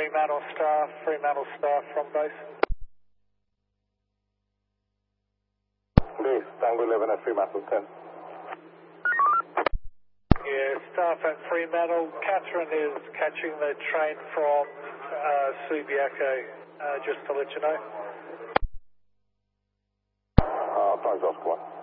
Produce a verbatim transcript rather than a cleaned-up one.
Fremantle staff, Fremantle staff from base. Base, Tango eleven at Fremantle ten. Yeah, staff at Fremantle. Catherine is catching the train from uh, Subiaco, uh, just to let you know. Uh, Tango Oscar one.